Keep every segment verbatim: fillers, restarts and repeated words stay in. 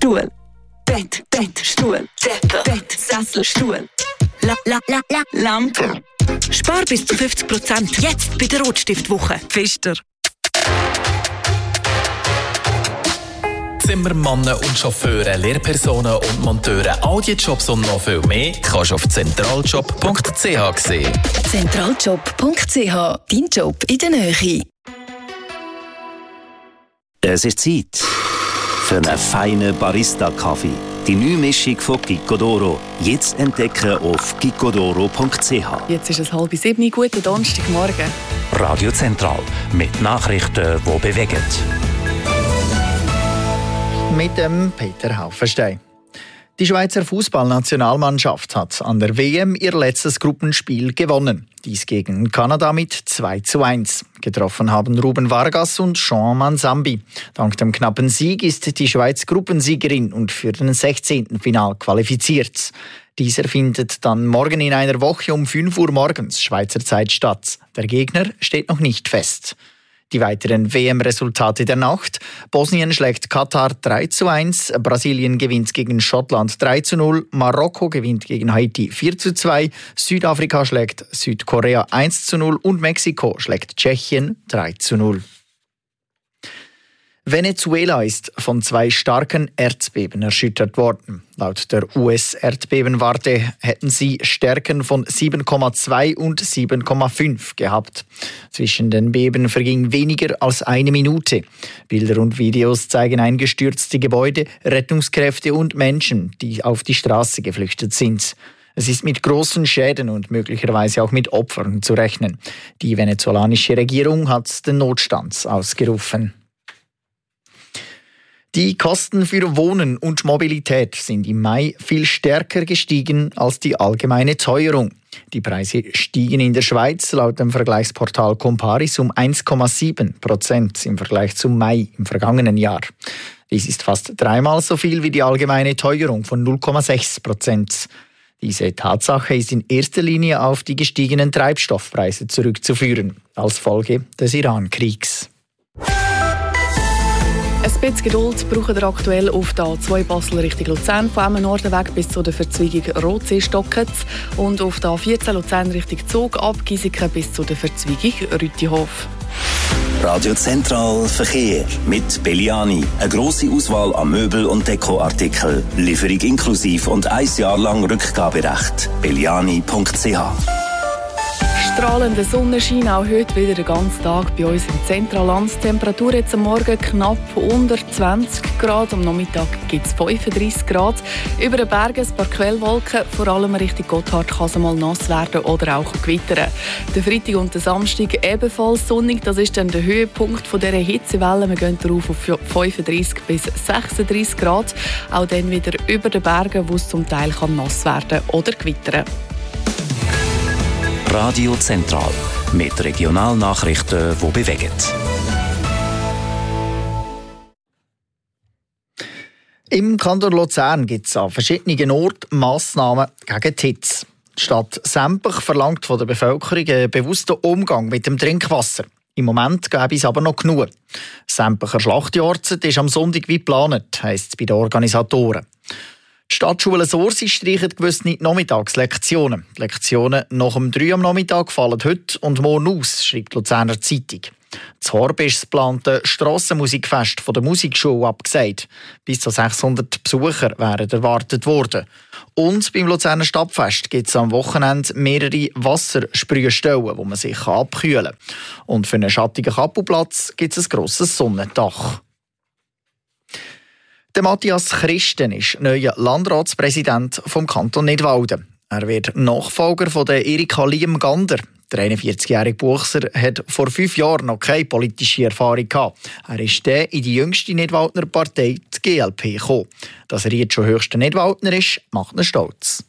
Stuhl. Bett, Bett, Stuhl. Decke, Bett, Sessel, Stuhl. La, la, la, la. Lampe. Spar bis zu fünfzig Prozent. Jetzt bei der Rotstiftwoche. Pfister. Zimmermannen und Chauffeure, Lehrpersonen und Monteure, all die Jobs und noch viel mehr kannst du auf zentraljob punkt c h sehen. zentraljob punkt c h. Dein Job in der Nähe. Es ist Zeit für einen feinen Barista-Kaffee. Die neue Mischung von Gicodoro. Jetzt entdecken auf gicodoro punkt c h. Jetzt ist es halb sieben. Guten Donnerstagmorgen. Radio Zentral mit Nachrichten, die bewegen. Mit dem Peter Haufenstein. Die Schweizer Fußballnationalmannschaft hat an der W M ihr letztes Gruppenspiel gewonnen. Dies gegen Kanada mit zwei zu eins. Getroffen haben Ruben Vargas und Jean Manzambi. Dank dem knappen Sieg ist die Schweiz Gruppensiegerin und für den sechzehnten Final qualifiziert. Dieser findet dann morgen in einer Woche um fünf Uhr morgens Schweizer Zeit statt. Der Gegner steht noch nicht fest. Die weiteren W M-Resultate der Nacht. Bosnien schlägt Katar drei zu eins, Brasilien gewinnt gegen Schottland drei zu null, Marokko gewinnt gegen Haiti vier zu zwei, Südafrika schlägt Südkorea eins zu null und Mexiko schlägt Tschechien drei zu null. Venezuela ist von zwei starken Erdbeben erschüttert worden. Laut der U S-Erdbebenwarte hätten sie Stärken von sieben Komma zwei und sieben Komma fünf gehabt. Zwischen den Beben verging weniger als eine Minute. Bilder und Videos zeigen eingestürzte Gebäude, Rettungskräfte und Menschen, die auf die Straße geflüchtet sind. Es ist mit großen Schäden und möglicherweise auch mit Opfern zu rechnen. Die venezolanische Regierung hat den Notstand ausgerufen. Die Kosten für Wohnen und Mobilität sind im Mai viel stärker gestiegen als die allgemeine Teuerung. Die Preise stiegen in der Schweiz laut dem Vergleichsportal Comparis um eins Komma sieben Prozent im Vergleich zum Mai im vergangenen Jahr. Dies ist fast dreimal so viel wie die allgemeine Teuerung von null Komma sechs Prozent. Diese Tatsache ist in erster Linie auf die gestiegenen Treibstoffpreise zurückzuführen, als Folge des Iran-Kriegs. Ein bisschen Geduld braucht ihr aktuell auf der A zwei Basel Richtung Luzern, vom Emmen-Nordenweg bis zu der Verzweigung Rotsee-Stocketz und auf der A vierzehn Luzern Richtung Zug ab Giesiken bis zu der Verzweigung Rütihof. Radio Zentral Verkehr mit Belliani. Eine grosse Auswahl an Möbel- und Dekoartikeln. Lieferung inklusiv und ein Jahr lang Rückgaberecht. belliani punkt c h. Strahlender Sonnenschein, auch heute wieder den ganzen Tag bei uns im Zentralland. Die Temperatur jetzt am Morgen knapp unter zwanzig Grad, am Nachmittag gibt es fünfunddreissig Grad. Über den Bergen ein paar Quellwolken, vor allem Richtung Gotthard kann es mal nass werden oder auch gewittern. Der Freitag und der Samstag ebenfalls sonnig, das ist dann der Höhepunkt von dieser Hitzewelle. Wir gehen darauf auf fünfunddreissig bis sechsunddreissig Grad, auch dann wieder über den Bergen, wo es zum Teil kann nass werden oder gewittern. Radio Zentral mit Regionalnachrichten, die bewegen. Im Kanton Luzern gibt es an verschiedenen Orten Massnahmen gegen die Hitze. Die Stadt Sempach verlangt von der Bevölkerung einen bewussten Umgang mit dem Trinkwasser. Im Moment gäbe es aber noch genug. Das Sempacher Schlachtjahrzeit ist am Sonntag wie geplant, heisst es bei den Organisatoren. Die Stadtschule Sorsi streichen gewisse Nachmittagslektionen. Die Lektionen nach dem drei am Nachmittag fallen heute und morgen aus, schreibt die Luzerner Zeitung. Das Horb ist das geplante Strassenmusikfest von der Musikschule abgesagt. Bis zu sechshundert Besucher wären erwartet worden. Und beim Luzerner Stadtfest gibt es am Wochenende mehrere Wassersprühstellen, wo man sich abkühlen kann. Und für einen schattigen Kapuplatz gibt es ein grosses Sonnendach. Der Matthias Christen ist neuer Landratspräsident vom Kanton Nidwalden. Er wird Nachfolger von der Erika Liem-Gander. Der einundvierzigjährige Buchser hat vor fünf Jahren noch keine politische Erfahrung gehabt. Er ist dann in die jüngste Nidwaldner Partei, die G L P, gekommen. Dass er jetzt schon höchster Nidwaldner ist, macht ihn stolz.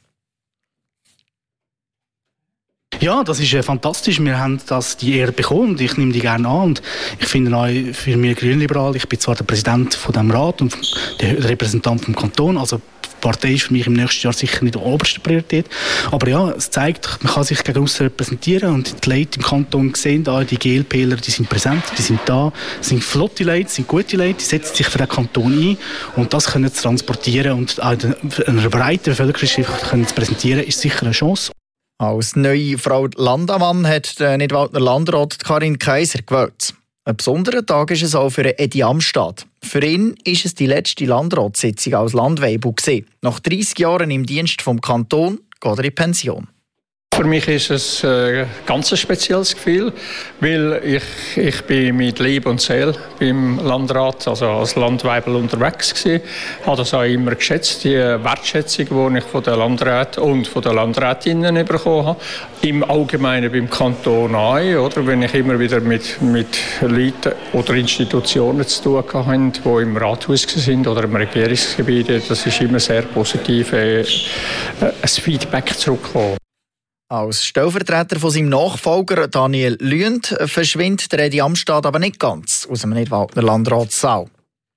Ja, das ist äh, fantastisch. Wir haben das, die Ehre bekommen und ich nehme die gerne an. Und ich finde auch für mich grünliberal, ich bin zwar der Präsident von diesem Rat und der Repräsentant vom Kanton, also Partei ist für mich im nächsten Jahr sicher nicht die oberste Priorität. Aber ja, es zeigt, man kann sich gegen aussen repräsentieren und die Leute im Kanton sehen, da, die GLPler, die sind präsent, die sind da, sind flotte Leute, sind gute Leute, die setzen sich für den Kanton ein und das können zu transportieren und einer breiten Bevölkerungsschicht zu präsentieren, ist sicher eine Chance. Als neue Frau Landamann hat der Nidwaldner Landrat Karin Kaiser gewählt. Ein besonderer Tag ist es auch für Edi Amstad. Für ihn ist es die letzte Landratssitzung als Landweibu gewesen. Nach dreissig Jahren im Dienst vom Kanton geht er in Pension. Für mich ist es ein ganz spezielles Gefühl, weil ich, ich bin mit Leib und Seele beim Landrat, also als Landweibel unterwegs gewesen. Ich habe das auch immer geschätzt, die Wertschätzung, die ich von den Landräten und von den Landrätinnen bekommen habe. Im Allgemeinen beim Kanton auch, oder? Wenn ich immer wieder mit, mit Leuten oder Institutionen zu tun hatte, die im Rathaus sind oder im Regierungsgebiet, das ist immer sehr positiv äh, ein Feedback zurückgekommen. Als Stellvertreter von seinem Nachfolger Daniel Lüend verschwindet der Edi Amstad aber nicht ganz aus dem Nidwaldner Landratssaal.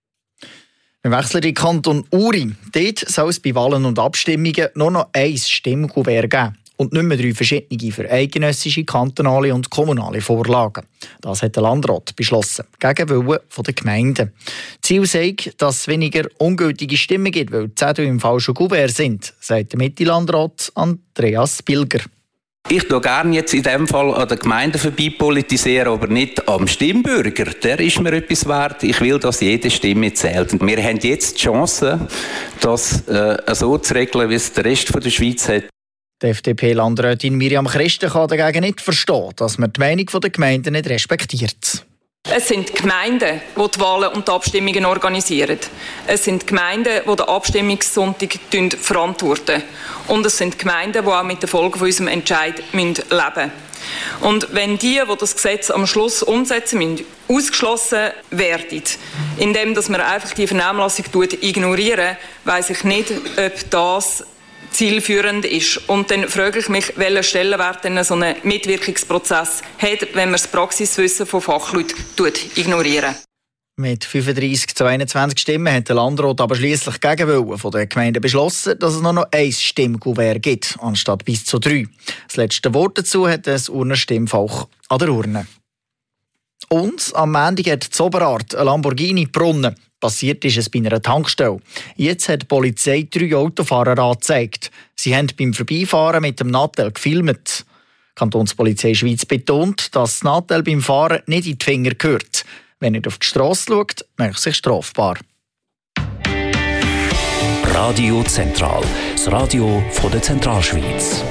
Wir wechseln in den Kanton Uri. Dort soll es bei Wahlen und Abstimmungen nur noch ein Stimmkuvert geben und nicht mehr drei verschiedene für eidgenössische, kantonale und kommunale Vorlagen. Das hat der Landrat beschlossen, gegen Willen der Gemeinden. Ziel sei, dass es weniger ungültige Stimmen gibt, weil die Zettel im falschen Kuvert sind, sagt der Mitte-Landrat Andreas Bilger. Ich tue gerne jetzt in dem Fall an der Gemeinde vorbei politisieren, aber nicht am Stimmbürger. Der ist mir etwas wert. Ich will, dass jede Stimme zählt. Und wir haben jetzt die Chance, das äh, so zu regeln, wie es der Rest der Schweiz hat. Die F D P-Landrätin Miriam Christen kann dagegen nicht verstehen, dass man die Meinung der Gemeinden nicht respektiert. Es sind die Gemeinden, die die Wahlen und die Abstimmungen organisieren. Es sind die Gemeinden, die den Abstimmungssonntag verantworten. Und es sind die Gemeinden, die auch mit den Folgen von unserem Entscheid leben müssen. Und wenn die, die das Gesetz am Schluss umsetzen müssen, ausgeschlossen werden, indem man einfach die Vernehmlassung ignorieren, weiss ich nicht, ob das zielführend ist. Und dann frage ich mich, welchen Stellenwert denn so ein Mitwirkungsprozess hat, wenn man das Praxiswissen von Fachleuten ignoriert. Mit fünfunddreissig zu einundzwanzig Stimmen hat der Landrat aber schliesslich gegen Willen von der Gemeinde beschlossen, dass es nur noch ein Stimmkuvert gibt, anstatt bis zu drei. Das letzte Wort dazu hat das Urnenstimmfach an der Urne. Und am Montag hat in Oberart ein Lamborghini gebrannt. Passiert ist es bei einer Tankstelle. Jetzt hat die Polizei drei Autofahrer angezeigt. Sie haben beim Vorbeifahren mit dem Nattel gefilmt. Die Kantonspolizei Schweiz betont, dass das Nattel beim Fahren nicht in die Finger gehört. Wenn er auf die Strasse schaut, macht es sich strafbar. Radio Zentral, das Radio von der Zentralschweiz.